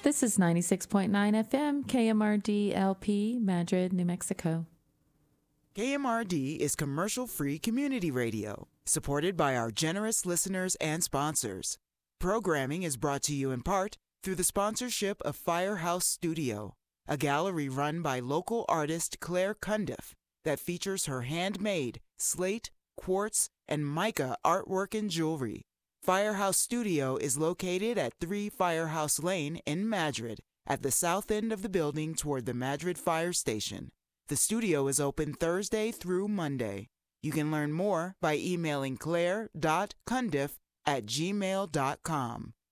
This is 96.9 FM, KMRD LP, Madrid, New Mexico. KMRD is commercial-free community radio, supported by our generous listeners and sponsors. Programming is brought to you in part through the sponsorship of Firehouse Studio, a gallery run by local artist Claire Cundiff that features her handmade slate, quartz, and mica artwork and jewelry. Firehouse Studio is located at 3 Firehouse Lane in Madrid, at the south end of the building toward the Madrid Fire Station. The studio is open Thursday through Monday. You can learn more by emailing claire.cundiff@gmail.com.